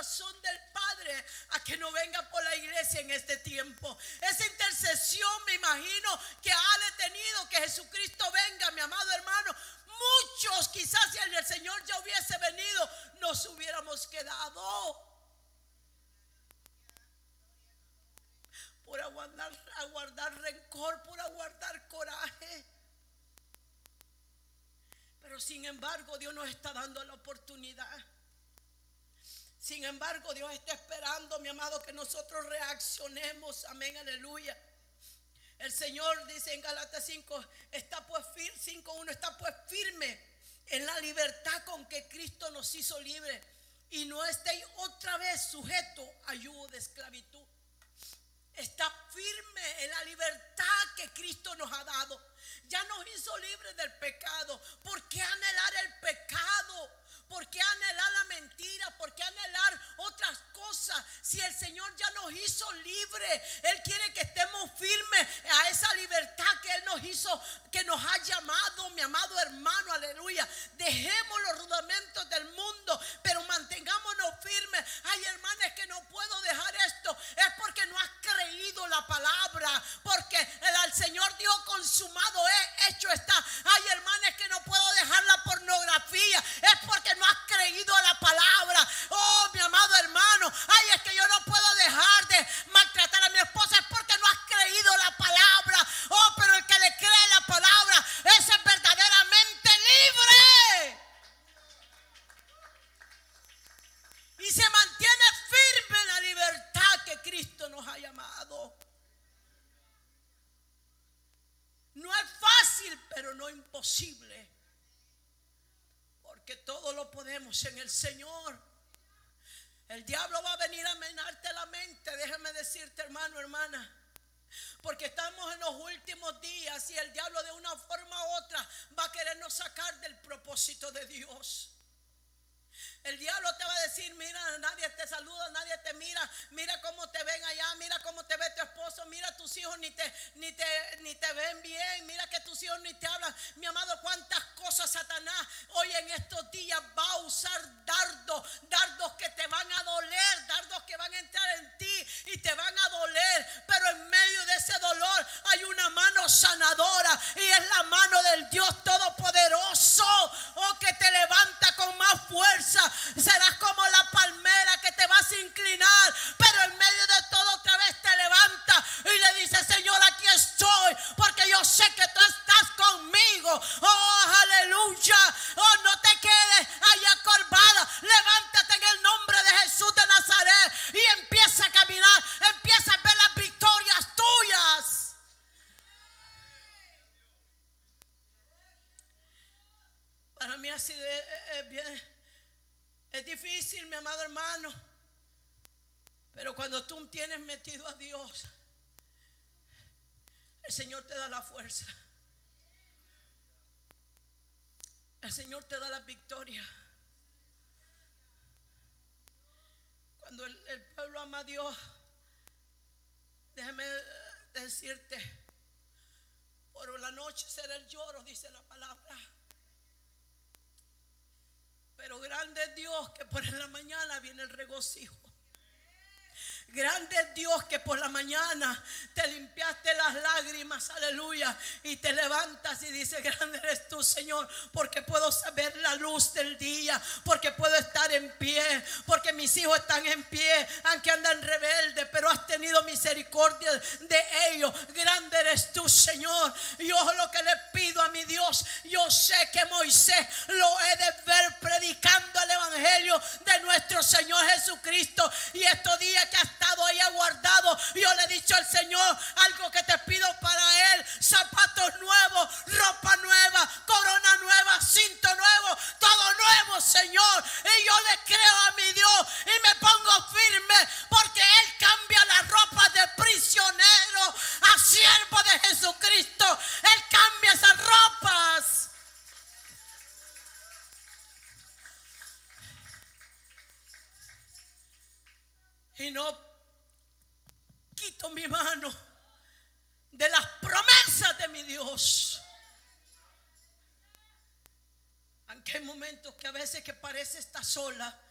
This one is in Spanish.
corazón del Padre a que no venga por la iglesia en este tiempo. Esa intercesión me imagino que ha detenido que Jesucristo venga, mi amado hermano. Muchos quizás si el Señor ya hubiese venido nos hubiéramos quedado por aguardar rencor, por aguardar coraje. Pero sin embargo Dios nos está dando la oportunidad. Sin embargo Dios está esperando, mi amado, que nosotros reaccionemos. Amén, aleluya. El Señor dice en Gálatas 5:1 está pues firme en la libertad con que Cristo nos hizo libre, y no estéis otra vez sujetos a yugo de esclavitud. Está firme en la libertad que Cristo nos ha dado. Ya nos hizo libres del pecado. ¿Por qué anhelar el pecado? ¿Por qué anhelar la mentira? ¿Por qué anhelar otras cosas? Si el Señor ya nos hizo libres, Él quiere que estemos firmes a esa libertad que Él nos hizo, que nos ha llamado, mi amado hermano, aleluya. Dejemos los rudamentos del mundo, pero mantengámonos firmes. Ay, hermana, es que no puedo dejar esto. Es porque no has creído la palabra, porque el Señor dijo consumado es, hecho está. Ay, hermana, es que no puedo dejar la pornografía. Es porque no has creído a la palabra. Oh, mi amado hermano, ay, es que yo no puedo dejar de maltratar a mi esposa. Es porque no has creído la palabra. Oh, pero el que le cree la palabra, ese es verdaderamente libre. Y se mantiene firme en la libertad que Cristo nos ha llamado. No es fácil, pero no imposible. Porque todo lo podemos en el Señor. El diablo va a venir a minarte la mente. Déjame decirte, hermano, hermana. Porque estamos en los últimos días y el diablo de una forma u otra va a querernos sacar del propósito de Dios. El diablo te va a decir, mira, nadie te saluda, nadie te mira, mira cómo te ven allá, mira cómo te ve tu esposo, mira tus hijos ni te ven bien, mira que tus hijos ni te hablan. Mi amado, cuántas cosas Satanás hoy en estos días va a usar dardos que te van a doler, dardos que van a entrar en ti y te van a doler, pero en medio de ese dolor hay una mano sanadora y es la mano del Dios Todopoderoso, oh, que te levanta con más fuerza. Serás como la palmera que te vas a inclinar, pero en medio de todo otra vez te levanta y le dice, Señor, aquí estoy, porque yo sé que tú estás conmigo. Oh, aleluya. Oh, no te quedes allá acorvada. Levántate en el nombre de Jesús de Nazaret y empieza a caminar, empieza a ver las victorias tuyas. Para mí así es difícil, mi amado hermano, pero cuando tú tienes metido a Dios, el Señor te da la fuerza, el Señor te da la victoria. Cuando el pueblo ama a Dios, déjame decirte, por la noche será el lloro, dice la palabra. Pero grande es Dios que por la mañana viene el regocijo. Grande es Dios que por la mañana te limpiaste las lágrimas, aleluya, y te levantas y dices, grande eres tú, Señor, porque puedo ver la luz del día, porque puedo estar en pie, porque mis hijos están en pie, aunque andan rebeldes, pero has tenido misericordia de ellos. Grande eres tú, Señor. Yo lo que le pido a mi Dios, yo sé que Moisés lo he de ver predicando el evangelio de nuestro Señor Jesucristo, y estos días que ha estado ahí aguardado, yo le he dicho al Señor, algo que te pido para él: zapatos nuevos, ropa nueva, corona nueva, cinto nuevo, todo nuevo, Señor. Y yo le creo a mi Dios y me pongo firme, porque él cambia las ropas de prisionero a siervo de Jesucristo. Él cambia esas ropas. Y no quito mi mano de las promesas de mi Dios. Aunque hay momentos que a veces que parece estar sola,